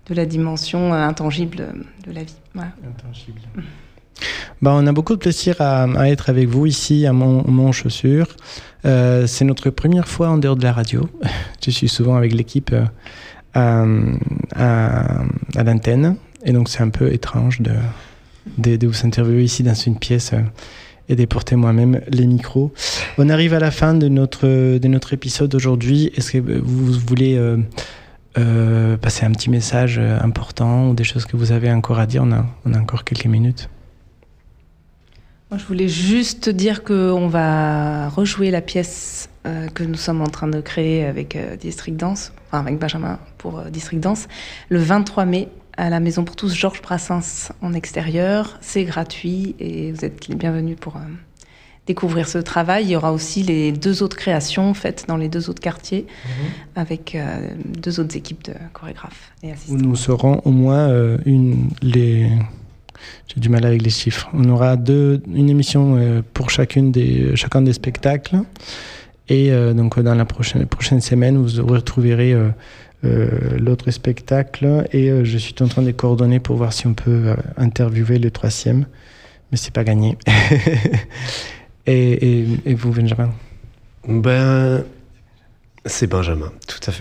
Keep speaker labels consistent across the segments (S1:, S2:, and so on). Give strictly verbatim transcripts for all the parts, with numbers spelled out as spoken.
S1: de la dimension euh, intangible de la vie. Voilà.
S2: Intangible. Bah, on a beaucoup de plaisir à, à être avec vous ici à Mon, Mon Chaussure. Euh, c'est notre première fois en dehors de la radio. Je suis souvent avec l'équipe euh, à, à, à l'antenne. Et donc, c'est un peu étrange de, de, de vous interviewer ici dans une pièce euh, et de porter moi-même les micros. On arrive à la fin de notre, de notre épisode aujourd'hui. Est-ce que vous voulez euh, euh, passer un petit message important ou des choses que vous avez encore à dire? On a, on a encore quelques minutes.
S1: Moi, je voulais juste dire qu'on va rejouer la pièce euh, que nous sommes en train de créer avec euh, District Dance, enfin avec Benjamin pour euh, District Dance, le vingt-trois mai à la Maison pour tous Georges Brassens en extérieur. C'est gratuit et vous êtes les bienvenus pour euh, découvrir ce travail. Il y aura aussi les deux autres créations faites dans les deux autres quartiers mmh. avec euh, deux autres équipes de chorégraphes et assistants.
S2: Où nous serons au moins euh, une... les... J'ai du mal avec les chiffres. On aura deux, une émission euh, pour chacune des, chacun des spectacles. Et euh, donc, dans la prochaine, prochaine semaine, vous retrouverez euh, euh, l'autre spectacle. Et euh, je suis en train de coordonner pour voir si on peut euh, interviewer le troisième. Mais c'est pas gagné. et, et, et vous, Benjamin?
S3: Ben, c'est Benjamin, tout à fait.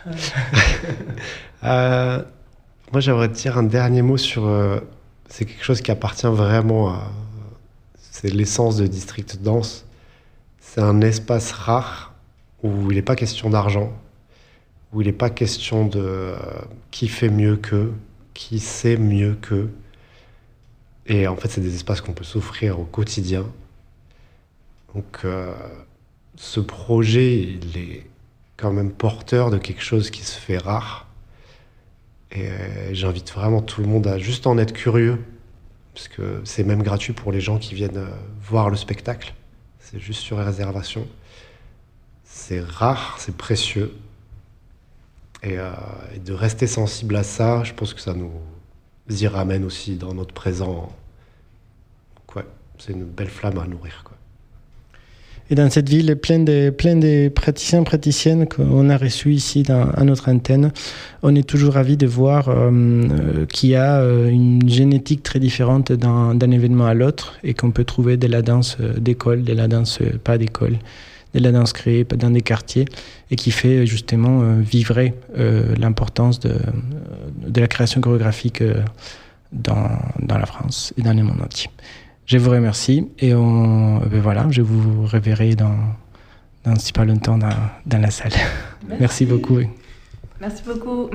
S3: euh, moi, j'aimerais te dire un dernier mot sur... Euh, c'est quelque chose qui appartient vraiment à... C'est l'essence de District Dance. C'est un espace rare où il n'est pas question d'argent, où il n'est pas question de euh, qui fait mieux qu'eux, qui sait mieux qu'eux. Et en fait, c'est des espaces qu'on peut s'offrir au quotidien. Donc, euh, ce projet, il est quand même porteur de quelque chose qui se fait rare. Et euh, j'invite vraiment tout le monde à juste en être curieux, parce que c'est même gratuit pour les gens qui viennent euh, voir le spectacle. C'est juste sur réservation. C'est rare, c'est précieux. Et, euh, et de rester sensible à ça, je pense que ça nous y ramène aussi dans notre présent. Donc ouais, c'est une belle flamme à nourrir, quoi.
S2: Et dans cette ville pleine de, pleine de praticiens, praticiennes qu'on a reçus ici dans, à notre antenne, on est toujours ravis de voir euh, qu'il y a une génétique très différente d'un, d'un événement à l'autre et qu'on peut trouver de la danse d'école, de la danse pas d'école, de la danse créée dans des quartiers et qui fait justement euh, vivrer euh, l'importance de, de la création chorégraphique euh, dans, dans la France et dans le monde entier. Je vous remercie et on, ben voilà, je vous reverrai dans, dans si pas longtemps dans, dans la salle. Merci, Merci beaucoup.
S1: Merci beaucoup.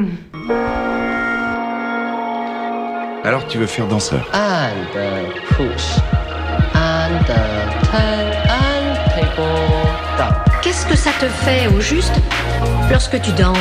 S4: Alors tu veux faire danseur?
S5: And uh, push. And uh, turn and people down.
S6: Qu'est-ce que ça te fait au juste lorsque tu danses?